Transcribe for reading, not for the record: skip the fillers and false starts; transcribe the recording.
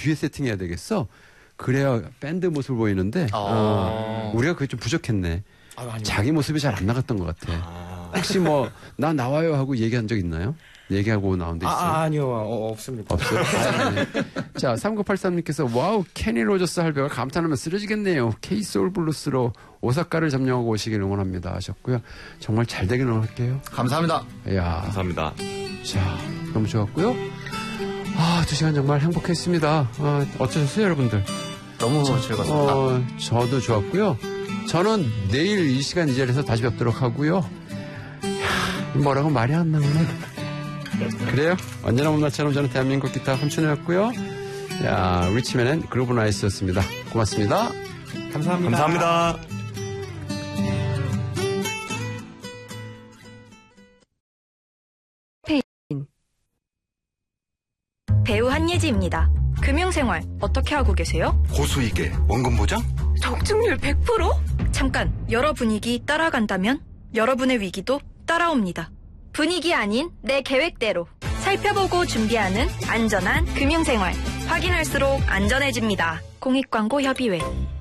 뒤에 세팅해야 되겠어. 그래야 밴드 모습을 보이는데 우리가 그게 좀 부족했네. 자기 모습이 잘 안 나갔던 것 같아. 혹시 뭐 나 나와요 하고 얘기한 적 있나요? 얘기하고 나온 데 있어요? 아니요. 없습니다. 없어요? 네. 자, 3983님께서 와우 케니 로저스 할배가 감탄하면 쓰러지겠네요. K-소울 블루스로 오사카를 점령하고 오시길 응원합니다 하셨고요. 정말 잘 되길 응원할게요. 감사합니다. 이야. 감사합니다. 자, 너무 좋았고요. 2시간 정말 행복했습니다. 어떠셨어요, 여러분들? 너무 즐거웠습니다. 저도 좋았고요. 저는 내일 이 시간 이 자리에서 다시 뵙도록 하고요. 뭐라고 말이 안 나오네. 그래요? 언제나 문화처럼 저는 대한민국 기타 함춘이었고요. 야, 리치맨은 그루브 나이스였습니다. 고맙습니다. 감사합니다. 감사합니다. 배우 한예지입니다. 금융생활 어떻게 하고 계세요? 고수익에 원금 보장? 적중률 100%? 잠깐, 여러 분위기 따라간다면 여러분의 위기도 따라옵니다. 분위기 아닌 내 계획대로 살펴보고 준비하는 안전한 금융생활. 확인할수록 안전해집니다. 공익광고협의회.